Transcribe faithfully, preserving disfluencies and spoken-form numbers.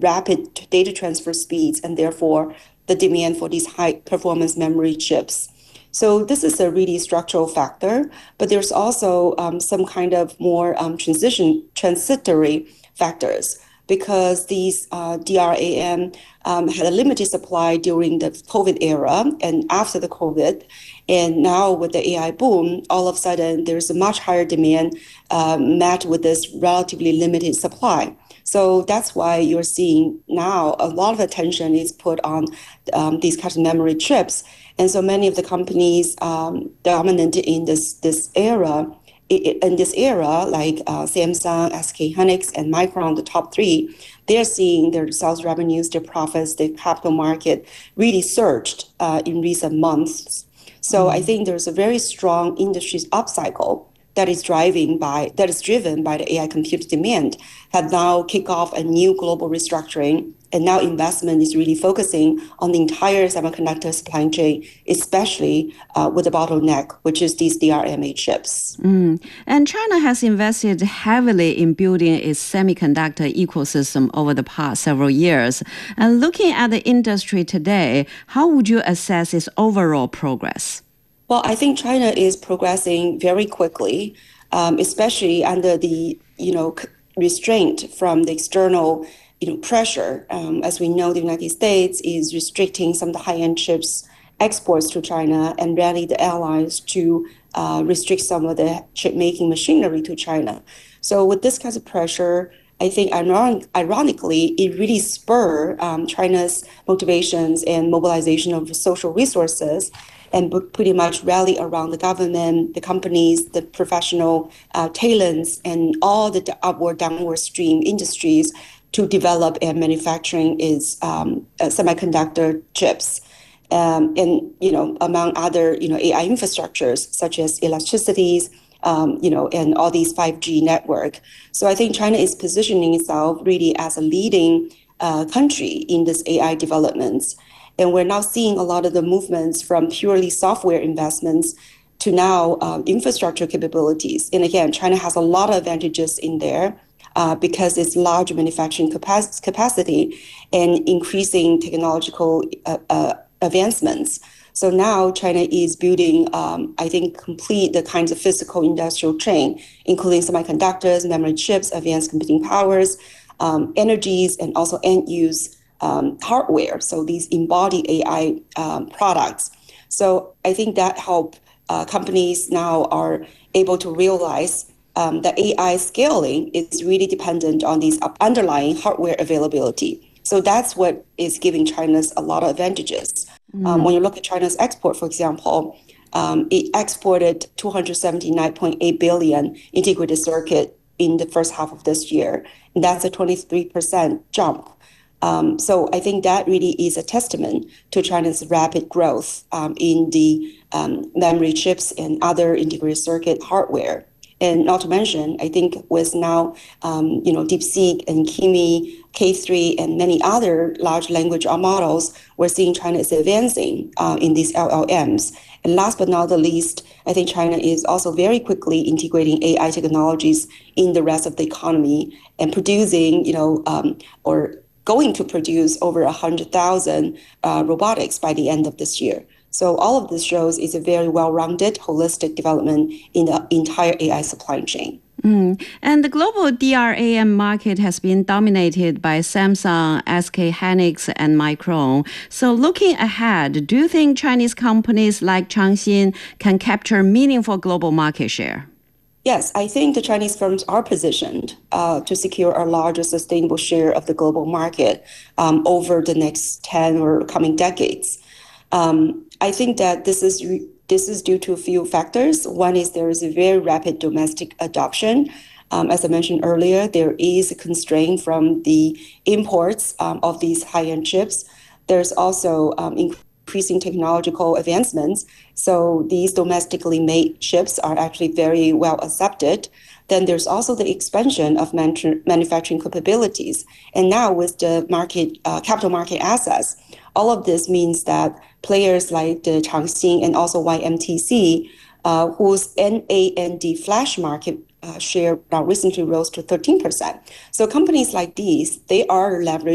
rapid data transfer speeds and therefore the demand for these high performance memory chips. So this is a really structural factor, but there's also um, some kind of more um, transition transitory factors because these uh, D R A M um, had a limited supply during the COVID era and after the COVID. And now with the A I boom, all of a sudden there's a much higher demand uh, met with this relatively limited supply. So that's why you're seeing now a lot of attention is put on um, these kinds of memory chips. And so many of the companies um, dominant in this, this era, in this era, like uh, Samsung, S K Hynix, and Micron, the top three, they're seeing their sales revenues, their profits, their capital market really surged uh, in recent months. So mm-hmm. I think there's a very strong industry upcycle that is driving by that is driven by the A I compute demand, have now kicked off a new global restructuring, and now investment is really focusing on the entire semiconductor supply chain, especially uh, with the bottleneck, which is these D R A M chips. Mm. And China has invested heavily in building its semiconductor ecosystem over the past several years. And looking at the industry today, how would you assess its overall progress? Well, I think China is progressing very quickly, um, especially under the you know restraint from the external you know pressure. Um, as we know, the United States is restricting some of the high-end chips exports to China and rally the allies to uh, restrict some of the chip-making machinery to China. So with this kind of pressure, I think ironically, it really spurred um, China's motivations and mobilization of social resources and pretty much rally around the government, the companies, the professional uh, talents, and all the upward, downward stream industries to develop and manufacturing its um, uh, semiconductor chips. Um, and, you know, among other, you know, A I infrastructures such as electricities, um, you know, and all these five G network. So I think China is positioning itself really as a leading uh, country in this A I developments. And we're now seeing a lot of the movements from purely software investments to now um, infrastructure capabilities. And again, China has a lot of advantages in there uh, because it's large manufacturing capac- capacity and increasing technological uh, uh, advancements. So now China is building, um, I think, complete the kinds of physical industrial chain, including semiconductors, memory chips, advanced computing powers, um, energies, and also end-use Um, hardware, so these embodied A I um, products. So I think that help uh, companies now are able to realize um, that A I scaling is really dependent on these underlying hardware availability. So that's what is giving China a lot of advantages. Mm. Um, when you look at China's export, for example, um, it exported two hundred seventy-nine point eight billion integrated circuit in the first half of this year, and that's a twenty-three percent jump. Um, so I think that really is a testament to China's rapid growth um, in the um, memory chips and other integrated circuit hardware. And not to mention, I think with now, um, you know, DeepSeek and Kimi, K three, and many other large language models, we're seeing China is advancing uh, in these L L Ms. And last but not the least, I think China is also very quickly integrating A I technologies in the rest of the economy and producing, you know, um, or going to produce over one hundred thousand uh, robotics by the end of this year. So all of this shows is a very well-rounded, holistic development in the entire A I supply chain. Mm. And the global D R A M market has been dominated by Samsung, S K Hynix, and Micron. So looking ahead, do you think Chinese companies like Changxin can capture meaningful global market share? Yes, I think the Chinese firms are positioned uh, to secure a larger sustainable share of the global market um, over the next ten or coming decades. Um, I think that this is re- this is due to a few factors. One is there is a very rapid domestic adoption. Um, as I mentioned earlier, there is a constraint from the imports um, of these high-end chips. There's also um, increasing technological advancements. So these domestically made chips are actually very well accepted. Then there's also the expansion of man- manufacturing capabilities. And now with the market, uh, capital market access, all of this means that players like the Changxin and also Y M T C, uh, whose N A N D flash market uh, share now recently rose to thirteen percent. So companies like these, they are leveraging